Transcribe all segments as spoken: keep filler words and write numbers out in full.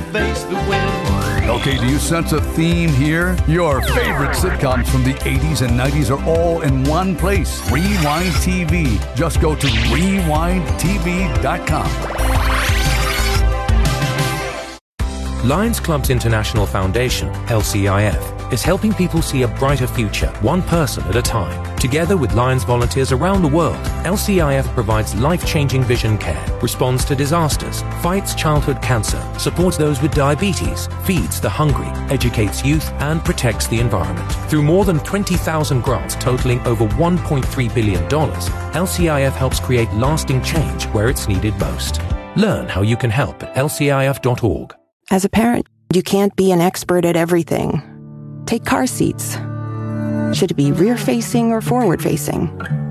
face the wind. Okay, do you sense a theme here? Your favorite sitcoms from the eighties and nineties are all in one place. Rewind T V. Just go to rewind t v dot com. Lions Clubs International Foundation, L C I F, is helping people see a brighter future, one person at a time. Together with Lions volunteers around the world, L C I F provides life-changing vision care, responds to disasters, fights childhood cancer, supports those with diabetes, feeds the hungry, educates youth, and protects the environment. Through more than twenty thousand grants totaling over one point three billion dollars, L C I F helps create lasting change where it's needed most. Learn how you can help at L C I F dot org. As a parent, you can't be an expert at everything. Take car seats. Should it be rear-facing or forward-facing?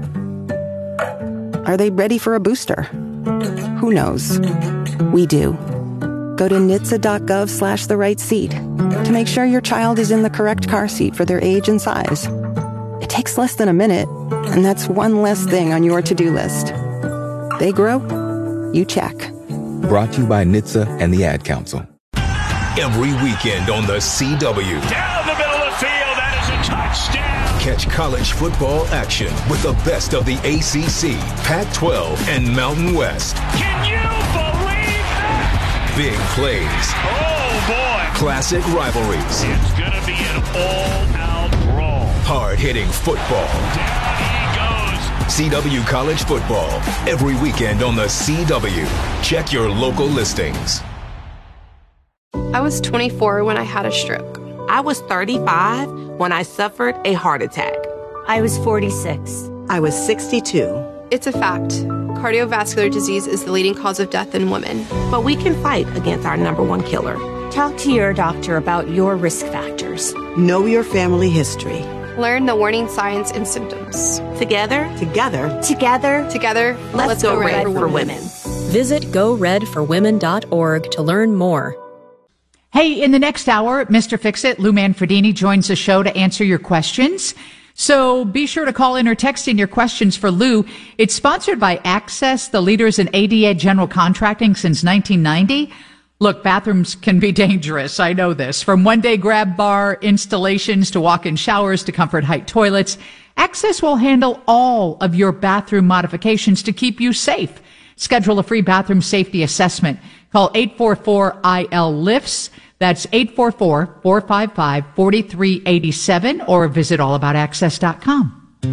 Are they ready for a booster? Who knows? We do. Go to N H T S A dot gov slash the right seat to make sure your child is in the correct car seat for their age and size. It takes less than a minute, and that's one less thing on your to-do list. They grow, you check. Brought to you by N H T S A and the Ad Council. Every weekend on the C W. Down the middle of the field, that is a touchdown. Catch college football action with the best of the A C C, Pac twelve, and Mountain West. Can you believe that? Big plays. Oh, boy. Classic rivalries. It's going to be an all-out brawl. Hard-hitting football. Down he goes. C W College Football. Every weekend on the C W. Check your local listings. I was twenty-four when I had a stroke. I was thirty-five when I suffered a heart attack. I was forty-six. I was sixty-two. It's a fact. Cardiovascular disease is the leading cause of death in women. But we can fight against our number one killer. Talk to your doctor about your risk factors. Know your family history. Learn the warning signs and symptoms. Together, Together, Together, Together, let's, let's go, go red, red for, for women. women. Visit go red for women dot org to learn more. Hey, in the next hour, Mister Fix-It, Lou Manfredini, joins the show to answer your questions. So be sure to call in or text in your questions for Lou. It's sponsored by Access, the leaders in A D A general contracting since nineteen ninety. Look, bathrooms can be dangerous. I know this. From one-day grab bar installations to walk-in showers to comfort height toilets, Access will handle all of your bathroom modifications to keep you safe. Schedule a free bathroom safety assessment. Call eight four four I L lifts. That's eight four four, four five five, four three eight seven or visit all about access dot com.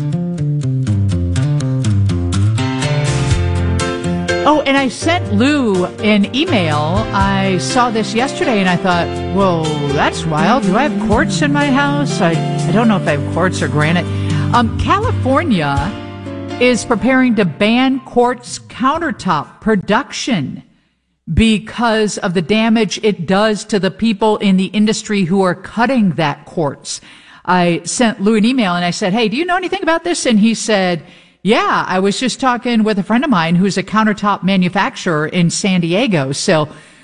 Oh, and I sent Lou an email. I saw this yesterday and I thought, whoa, that's wild. Do I have quartz in my house? I, I don't know if I have quartz or granite. Um, California is preparing to ban quartz countertop production because of the damage it does to the people in the industry who are cutting that quartz. I sent Lou an email and I said, hey, do you know anything about this? And he said, yeah, I was just talking with a friend of mine who's a countertop manufacturer in San Diego. So